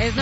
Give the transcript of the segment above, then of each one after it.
Es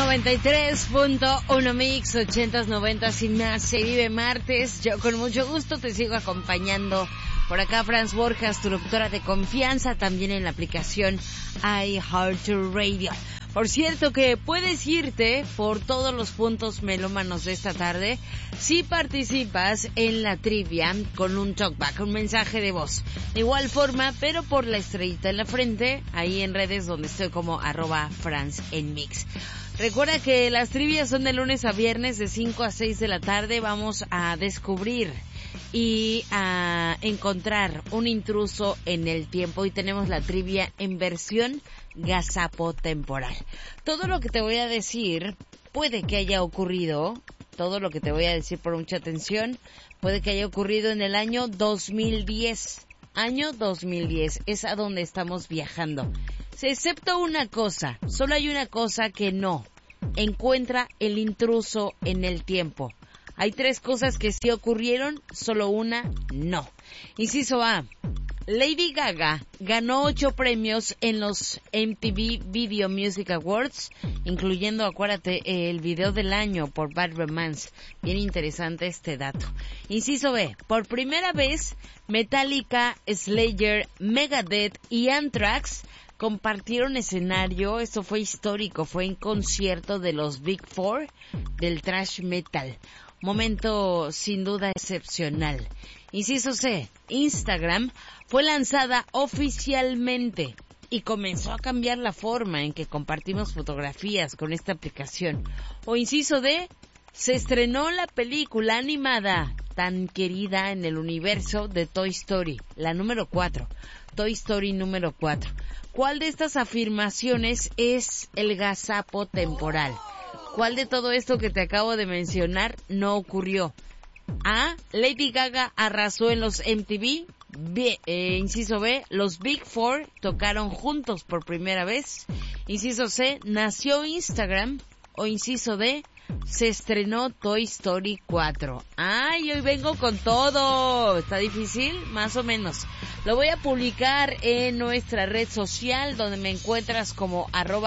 93.1 Mix, 80s, 90s y más. Se vive martes. Yo con mucho gusto te sigo acompañando. Por acá Franz Borjas, tu locutora de confianza, también en la aplicación iHeartRadio. Por cierto que puedes irte por todos los puntos melómanos de esta tarde si participas en la trivia con un talkback, un mensaje de voz. De igual forma, pero por la estrellita en la frente, ahí en redes donde estoy como @FranzEnMix. Recuerda que las trivias son de lunes a viernes de 5 a 6 de la tarde. Vamos a descubrir y a encontrar un intruso en el tiempo y tenemos la trivia en versión gazapo temporal. Todo lo que te voy a decir puede que haya ocurrido, todo lo que te voy a decir, por mucha atención, puede que haya ocurrido en el año 2010. Año 2010 es a donde estamos viajando. Excepto una cosa, solo hay una cosa que no encuentra el intruso en el tiempo. Hay 3 cosas que sí ocurrieron, solo una no. Inciso A. Lady Gaga ganó 8 premios en los MTV Video Music Awards, incluyendo, acuérdate, el video del año por Bad Romance. Bien interesante este dato. Inciso B. Por primera vez, Metallica, Slayer, Megadeth y Anthrax compartieron escenario. Esto fue histórico, fue en concierto de los Big Four del thrash metal. Momento sin duda excepcional. Inciso C. Instagram fue lanzada oficialmente y comenzó a cambiar la forma en que compartimos fotografías con esta aplicación. O inciso D. Se estrenó la película animada tan querida en el universo de Toy Story, la número 4. Toy Story número 4. ¿Cuál de estas afirmaciones es el gazapo temporal? ¿Cuál de todo esto que te acabo de mencionar no ocurrió? A. Lady Gaga arrasó en los MTV. B, inciso B. Los Big Four tocaron juntos por primera vez. Inciso C. Nació Instagram. O inciso D. Se estrenó Toy Story 4. ¡Ay, hoy vengo con todo! ¿Está difícil? Más o menos. Lo voy a publicar en nuestra red social, donde me encuentras como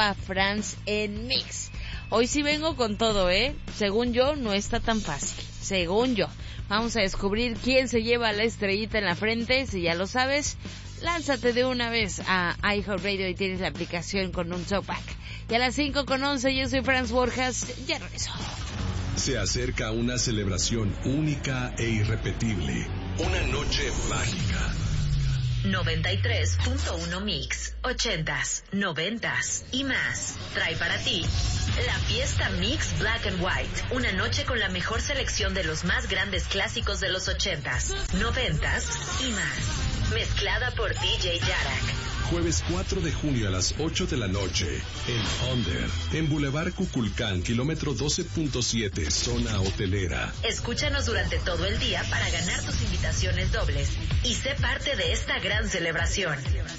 @FranzEnMix. Hoy sí vengo con todo, Según yo, no está tan fácil. Según yo. Vamos a descubrir quién se lleva la estrellita en la frente. Si ya lo sabes, lánzate de una vez a iHeartRadio y tienes la aplicación con un talkback. Y a las 5:11, yo soy Franz Borjas. Ya regreso. Se acerca una celebración única e irrepetible. Una noche mágica. 93.1 Mix, 80s, 90s y más. Trae para ti la fiesta Mix Black and White. Una noche con la mejor selección de los más grandes clásicos de los 80s, 90s y más. Mezclada por DJ Yarak. Jueves 4 de junio a las 8 de la noche, en Under, en Boulevard Cuculcán, kilómetro 12.7, zona hotelera. Escúchanos durante todo el día para ganar tus invitaciones dobles y sé parte de esta gran celebración.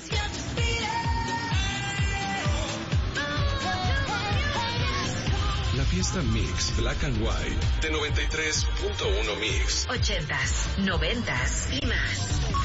La fiesta Mix Black and White de 93.1 Mix. 80s, 90s y más.